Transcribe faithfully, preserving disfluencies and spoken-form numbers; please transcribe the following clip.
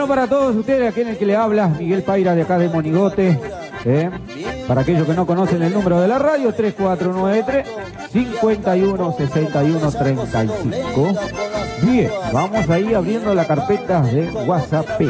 Bueno, para todos ustedes, aquí en el que le habla Miguel Paira de acá de Monigote. ¿eh? Para aquellos que no conocen el número de la radio, tres cuatro nueve tres, cinco uno, seis uno, tres cinco. Bien, vamos ahí abriendo la carpeta de WhatsApp.